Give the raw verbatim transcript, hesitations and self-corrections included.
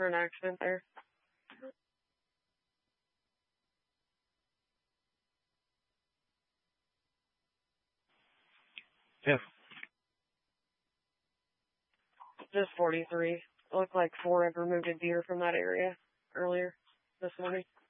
for an accident there. Yeah. Just forty-three. It looked like four had removed a deer from that area earlier this morning.